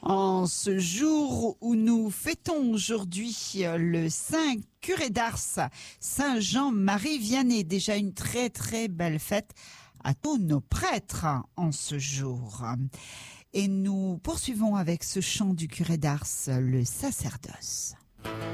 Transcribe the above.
En ce jour où nous fêtons aujourd'hui le Saint Curé d'Ars, Saint Jean-Marie Vianney, déjà une très très belle fête à tous nos prêtres en ce jour. Et nous poursuivons avec ce chant du Curé d'Ars, le sacerdoce.